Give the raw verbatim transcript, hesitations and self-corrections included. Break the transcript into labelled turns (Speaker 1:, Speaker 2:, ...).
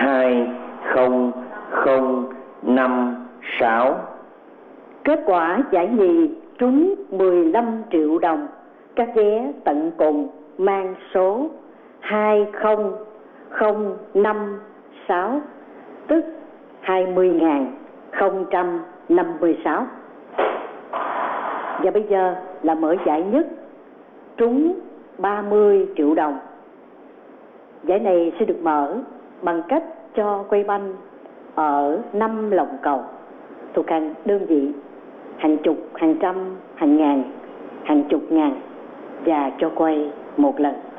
Speaker 1: hai không không năm sáu.
Speaker 2: Kết quả giải nhì trúng mười lăm triệu đồng. Các vé tận cùng mang số hai không không năm sáu, tức hai mươi nghìn không trăm năm mươi sáu. Và bây giờ là mở giải nhất, trúng ba mươi triệu đồng. Giải này sẽ được mở bằng cách cho quay banh ở năm lồng cầu thuộc hàng đơn vị, hàng chục, hàng trăm, hàng ngàn, hàng chục ngàn, và cho quay một lần.